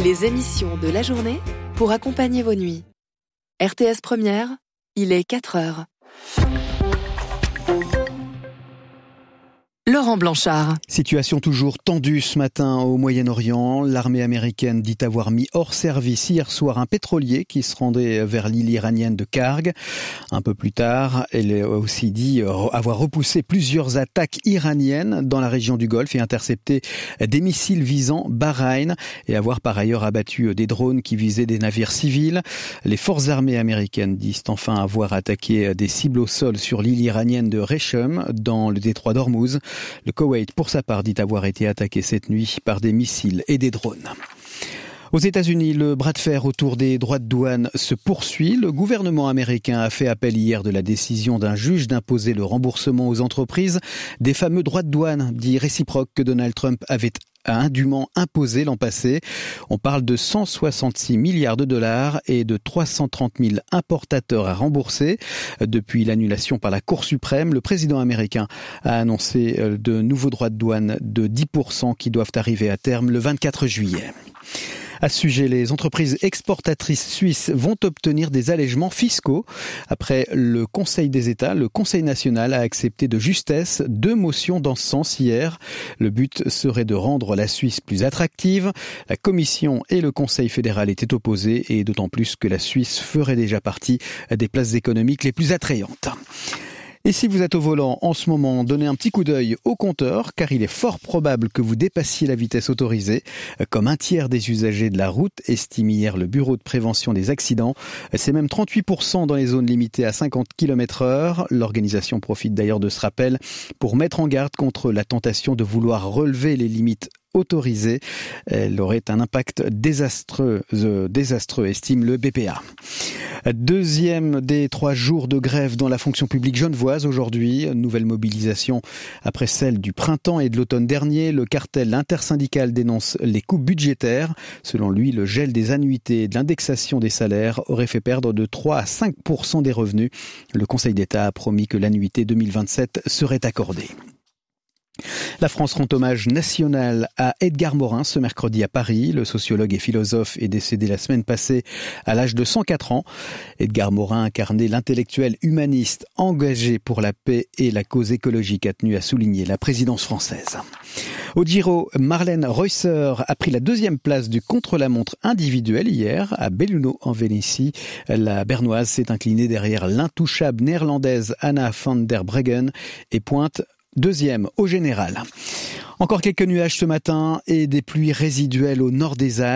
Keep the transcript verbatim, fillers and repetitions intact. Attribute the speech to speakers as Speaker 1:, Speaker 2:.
Speaker 1: Les émissions de la journée pour accompagner vos nuits. R T S Première, il est quatre heures. Laurent Blanchard.
Speaker 2: Situation toujours tendue ce matin au Moyen-Orient. L'armée américaine dit avoir mis hors service hier soir un pétrolier qui se rendait vers l'île iranienne de Karg. Un peu plus tard, elle a aussi dit avoir repoussé plusieurs attaques iraniennes dans la région du Golfe et intercepté des missiles visant Bahreïn et avoir par ailleurs abattu des drones qui visaient des navires civils. Les forces armées américaines disent enfin avoir attaqué des cibles au sol sur l'île iranienne de Rechem dans le détroit d'Ormuz. Le Koweït, pour sa part, dit avoir été attaqué cette nuit par des missiles et des drones. Aux États-Unis, le bras de fer autour des droits de douane se poursuit. Le gouvernement américain a fait appel hier de la décision d'un juge d'imposer le remboursement aux entreprises des fameux droits de douane dits réciproques que Donald Trump avait indûment imposé l'an passé. On parle de cent soixante-six milliards de dollars et de trois cent trente mille importateurs à rembourser. Depuis l'annulation par la Cour suprême, le président américain a annoncé de nouveaux droits de douane de dix pour cent qui doivent arriver à terme le vingt-quatre juillet. À ce sujet, les entreprises exportatrices suisses vont obtenir des allègements fiscaux. Après le Conseil des États, le Conseil national a accepté de justesse deux motions dans ce sens hier. Le but serait de rendre la Suisse plus attractive. La Commission et le Conseil fédéral étaient opposés et d'autant plus que la Suisse ferait déjà partie des places économiques les plus attrayantes. Et si vous êtes au volant en ce moment, donnez un petit coup d'œil au compteur, car il est fort probable que vous dépassiez la vitesse autorisée. Comme un tiers des usagers de la route, estime hier le Bureau de prévention des accidents. C'est même trente-huit pour cent dans les zones limitées à cinquante kilomètres heure. L'organisation profite d'ailleurs de ce rappel pour mettre en garde contre la tentation de vouloir relever les limites autorisée. Elle aurait un impact désastreux, euh, désastreux, estime le B P A. Deuxième des trois jours de grève dans la fonction publique genevoise aujourd'hui. Nouvelle mobilisation après celle du printemps et de l'automne dernier. Le cartel intersyndical dénonce les coupes budgétaires. Selon lui, le gel des annuités et de l'indexation des salaires aurait fait perdre de trois à cinq pour cent des revenus. Le Conseil d'État a promis que l'annuité deux mille vingt-sept serait accordée. La France rend hommage national à Edgar Morin ce mercredi à Paris. Le sociologue et philosophe est décédé la semaine passée à l'âge de cent quatre ans. Edgar Morin incarnait l'intellectuel humaniste engagé pour la paix et la cause écologique, a tenu à souligner la présidence française. Au Giro, Marlène Reusser a pris la deuxième place du contre-la-montre individuel hier à Belluno en Vénétie. La Bernoise s'est inclinée derrière l'intouchable néerlandaise Anna van der Breggen et pointe deuxième au général. Encore quelques nuages ce matin et des pluies résiduelles au nord des Alpes.